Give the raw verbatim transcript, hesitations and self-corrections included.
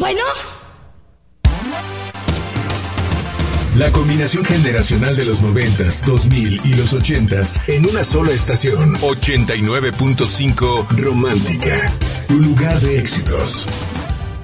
Bueno. La combinación generacional de los noventas, dos mil y los ochentas en una sola estación. ochenta y nueve punto cinco Romántica, tu lugar de éxitos.